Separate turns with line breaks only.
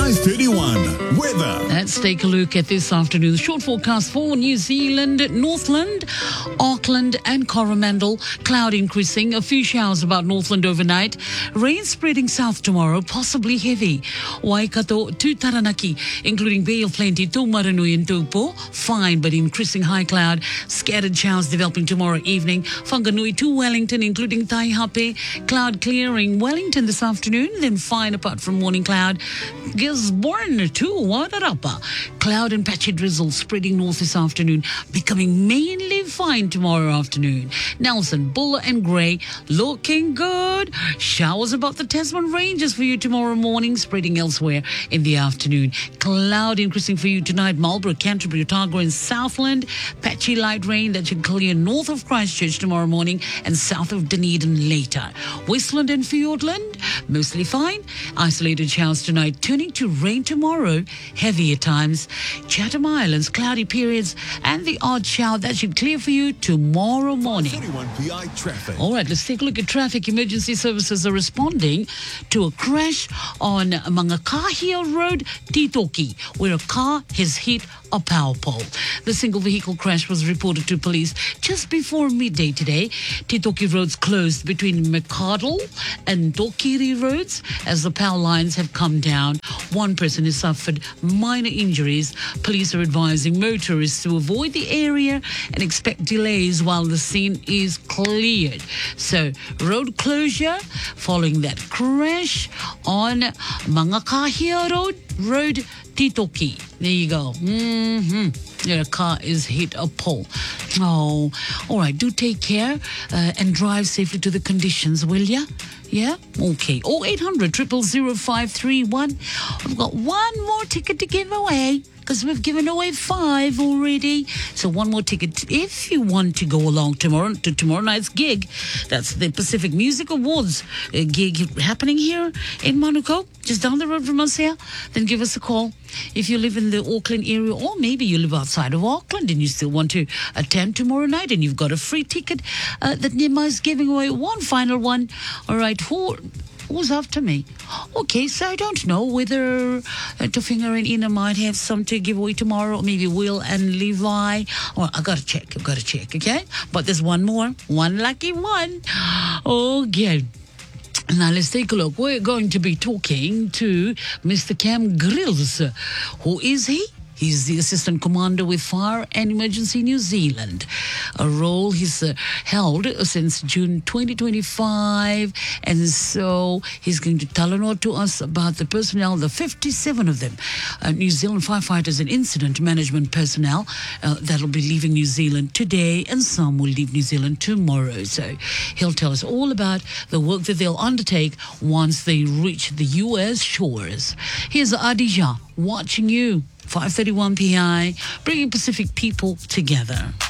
5:31. Weather.
Let's take a look at this afternoon. Short forecast for New Zealand, Northland, Auckland and Coromandel. Cloud increasing. A few showers about Northland overnight. Rain spreading south tomorrow, possibly heavy. Waikato to Taranaki, including Bay of Plenty to Maranui and Taupo. Fine but increasing high cloud. Scattered showers developing tomorrow evening. Whanganui to Wellington, including Taihape. Cloud clearing Wellington this afternoon. Then fine apart from morning cloud. Gisborne to Wairarapa. Cloud and patchy drizzle spreading north this afternoon, becoming mainly fine tomorrow afternoon. Nelson, Buller and Grey looking good. Showers about the Tasman Ranges for you tomorrow morning, spreading elsewhere in the afternoon. Cloud increasing for you tonight. Marlborough, Canterbury, Otago and Southland. Patchy light rain that should clear north of Christchurch tomorrow morning and south of Dunedin later. Westland and Fiordland, mostly fine. Isolated showers tonight, turning to rain tomorrow, heavy at times. Chatham Islands, cloudy periods and the odd shower that should clear for you tomorrow morning.
31 PI traffic.
All right, let's take a look at traffic. Emergency services are responding to a crash on Mangakahia Road, Titoki, where a car has hit a power pole. The single vehicle crash was reported to police just before midday today. Titoki roads closed between McCardle and Tokiri roads as the power lines have come down. One person has suffered minor injuries. Police are advising motorists to avoid the area and expect delays while the scene is cleared. So, road closure following that crash on Mangakahia Road, Titoki. There you go. Your car is hit a pole. Oh, all right. Do take care and drive safely to the conditions, will ya? Yeah? Okay. 0800 000 531. I've got one more ticket to give away, because we've given away 5 already. So one more ticket if you want to go along tomorrow night's gig. That's the Pacific Music Awards gig happening here in Manukau, just down the road from us here. Then give us a call. If you live in the Auckland area, or maybe you live outside of Auckland and you still want to attend tomorrow night and you've got a free ticket that Nima is giving away, one final one. All right, who's after me? Okay, so I don't know whether Tofinger and Ina might have some to give away tomorrow, or maybe Will and Levi. Oh, I've got to check, okay? But there's one more, one lucky one. Okay. Now, let's take a look. We're going to be talking to Mr. Cam Grills. Who is he? He's the Assistant Commander with Fire and Emergency New Zealand, a role he's held since June 2025. And so he's going to tell to us about the personnel, the 57 of them, New Zealand firefighters and incident management personnel that'll be leaving New Zealand today, and some will leave New Zealand tomorrow. So he'll tell us all about the work that they'll undertake once they reach the U.S. shores. Here's Adija watching you. 5:31 PI, bringing Pacific people together.